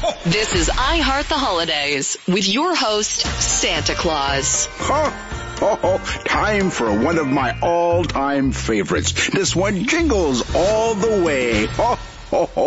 This is I Heart the Holidays with your host, Santa Claus. Time for one of my all-time favorites. This one jingles all the way.